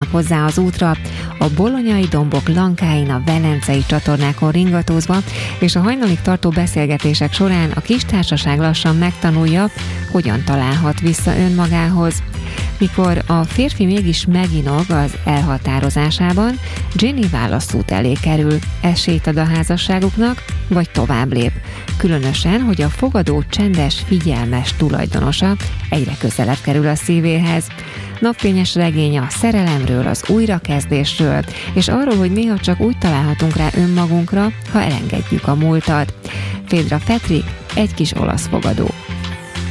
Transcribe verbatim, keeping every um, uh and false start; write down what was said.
hozzá az útra, a bolonyai dombok lankáin, a velencei csatornákon ringatózva, és a hajnalig tartó beszélgetések során a kis társaság lassan megtanulja, hogyan találhat vissza önmagához. Mikor a férfi mégis meginog az elhatározásában, Ginny válaszút elé kerül, esélyt ad a házasságuknak, vagy tovább lép. Különösen, hogy a fogadó csendes, figyelmes tulajdonosa egyre közelebb kerül a szívéhez. Napfényes regény a szerelemről, az újrakezdésről, és arról, hogy néha csak úgy találhatunk rá önmagunkra, ha elengedjük a múltat. Phédra Petrik, egy kis olasz fogadó.